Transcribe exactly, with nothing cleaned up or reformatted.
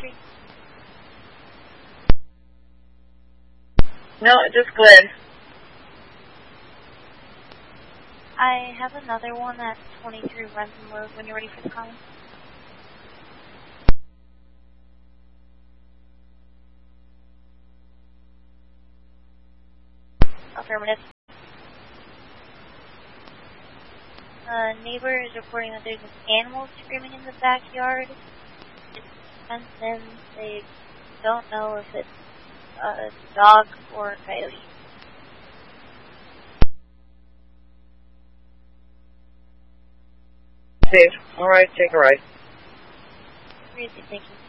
Street? No, just Glenn. I have another one at twenty-three Renton Road when you're ready for the call. Affirmative. A neighbor is reporting that there's an animal screaming in the backyard. It's fenced in. They don't know if it's a dog or a coyote. Saved. Alright, take a ride. Really, thank you.